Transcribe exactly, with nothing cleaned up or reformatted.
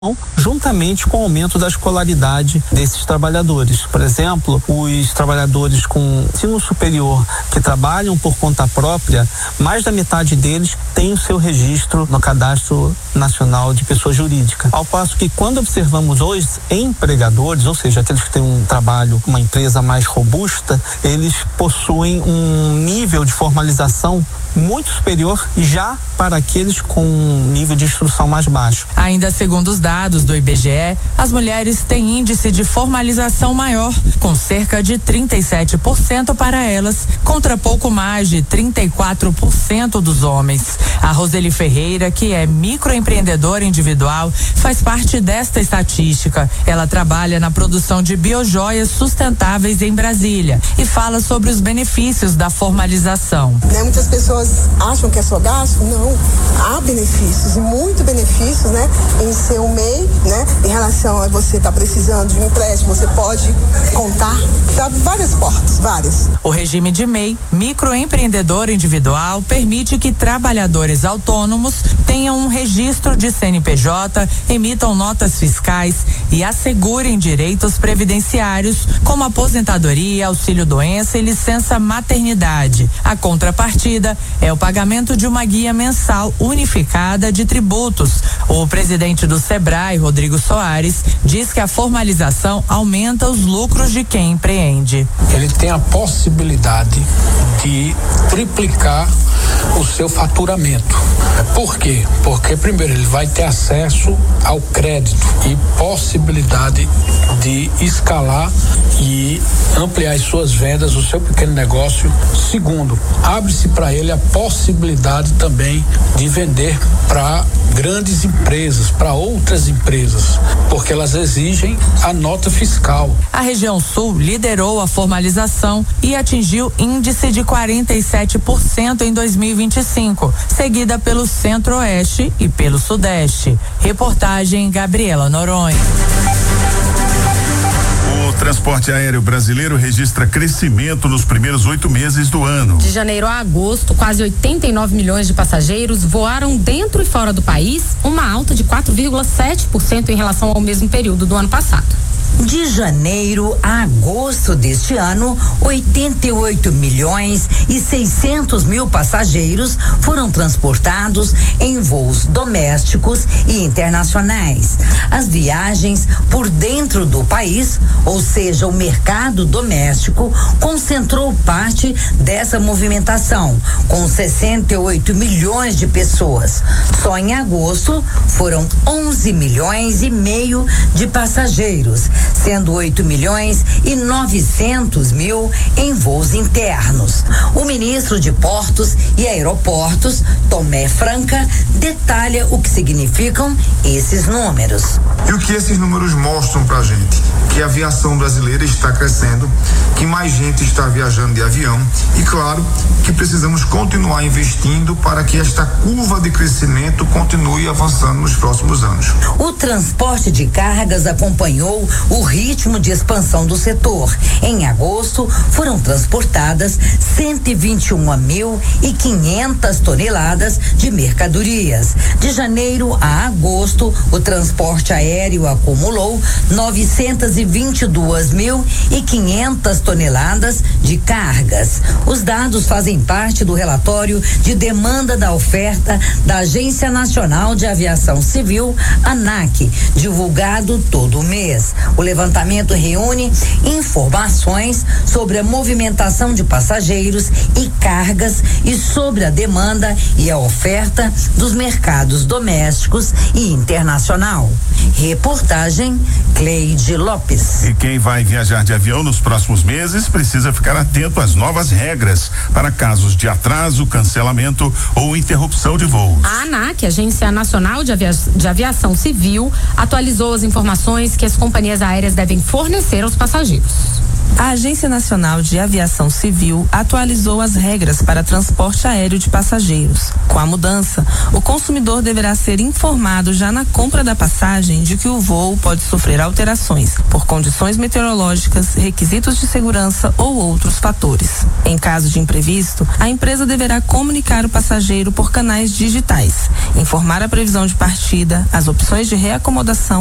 juntamente com o aumento da escolaridade desses trabalhadores. Por exemplo, os trabalhadores com ensino superior que trabalham por conta própria, mais da metade deles tem o seu registro no Cadastro Nacional de Pessoa Jurídica. Ao passo que quando observamos hoje empregadores, ou seja, aqueles que têm um trabalho, uma empresa mais robusta, eles possuem um nível de formalização muito superior já para aqueles com um nível de instrução mais baixo. Ainda segundo os dados do I B G E, as mulheres têm índice de formalização maior, com cerca de trinta e sete por cento para elas, contra pouco mais de trinta e quatro por cento dos homens. A Roseli Ferreira, que é microempreendedora individual, faz parte desta estatística. Ela trabalha na produção de biojoias sustentáveis em Brasília e fala sobre os benefícios da formalização. Né, muitas pessoas acham que é só gasto, não. Há benefícios, muito benefícios, né? Em ser um M E I, né? Em relação a você estar tá precisando de um empréstimo, você pode contar, dá várias portas, várias. O regime de M E I, microempreendedor individual, permite que trabalhadores autônomos tenham um registro de C N P J, emitam notas fiscais e assegurem direitos previdenciários, como aposentadoria, auxílio-doença e licença maternidade. A contrapartida é o pagamento de uma guia mensal unificada de tributos. O presidente do Sebrae, Rodrigo Soares, diz que a formalização aumenta os lucros de quem empreende. Ele tem a possibilidade de triplicar o seu faturamento. Por quê? Porque primeiro ele vai ter acesso ao crédito e possibilidade de escalar e ampliar as suas vendas, o seu pequeno negócio. Segundo, abre-se para ele a possibilidade também de vender para grandes empresas, para outras empresas, porque elas exigem a nota fiscal. A região sul liderou a formalização e atingiu índice de quarenta e sete por cento em dois mil e vinte e cinco, seguida pelo centro-oeste e pelo sudeste. Reportagem Gabriela Noronha. O transporte aéreo brasileiro registra crescimento nos primeiros oito meses do ano. De janeiro a agosto, quase oitenta e nove milhões de passageiros voaram dentro e fora do país, uma alta de quatro vírgula sete por cento em relação ao mesmo período do ano passado. De janeiro a agosto deste ano, oitenta e oito milhões e seiscentos mil passageiros foram transportados em voos domésticos e internacionais. As viagens por dentro do país, ou seja, o mercado doméstico, concentrou parte dessa movimentação, com sessenta e oito milhões de pessoas. Só em agosto foram onze milhões e meio de passageiros, sendo oito milhões e novecentos mil em voos internos. O ministro de Portos e Aeroportos, Tomé Franca, detalha o que significam esses números. E o que esses números mostram pra gente? Que a aviação brasileira está crescendo, que mais gente está viajando de avião e, claro, que precisamos continuar investindo para que esta curva de crescimento continue avançando nos próximos anos. O transporte de cargas acompanhou o ritmo de expansão do setor. Em agosto, foram transportadas cento e vinte e um mil e quinhentas toneladas de mercadorias. De janeiro a agosto, o transporte aéreo acumulou novecentos e vinte e duas mil e quinhentas toneladas de cargas. Os dados fazem parte do relatório de demanda da oferta da Agência Nacional de Aviação Civil, ANAC, divulgado todo mês. O levantamento reúne informações sobre a movimentação de passageiros e cargas e sobre a demanda e a oferta dos mercados domésticos e internacional. Reportagem Cleide Lopes. E quem vai viajar de avião nos próximos meses precisa ficar atento às novas regras para casos de atraso, cancelamento ou interrupção de voos. A ANAC, Agência Nacional de, Avia- de Aviação Civil, atualizou as informações que as companhias aéreas devem fornecer aos passageiros. A Agência Nacional de Aviação Civil atualizou as regras para transporte aéreo de passageiros. Com a mudança, o consumidor deverá ser informado já na compra da passagem de que o voo pode sofrer alterações por condições meteorológicas, requisitos de segurança ou outros fatores. Em caso de imprevisto, a empresa deverá comunicar o passageiro por canais digitais, informar a previsão de partida, as opções de reacomodação